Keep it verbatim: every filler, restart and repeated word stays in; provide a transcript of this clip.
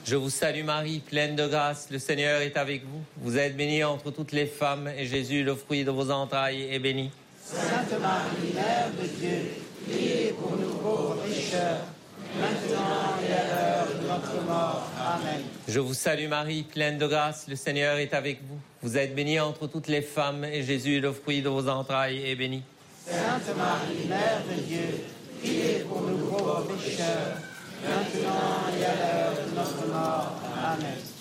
Je vous salue Marie, pleine de grâce, le Seigneur est avec vous. Vous êtes bénie entre toutes les femmes, et Jésus, le fruit de vos entrailles, est béni. Sainte Marie, Mère de Dieu, priez pour nous pauvres pécheurs, maintenant et à l'heure de notre mort. Amen. Je vous salue Marie, pleine de grâce, le Seigneur est avec vous. Vous êtes bénie entre toutes les femmes, et Jésus, le fruit de vos entrailles, est béni. Sainte Marie, Mère de Dieu, priez pour nous pauvres pécheurs, maintenant et à l'heure de notre mort. Amen.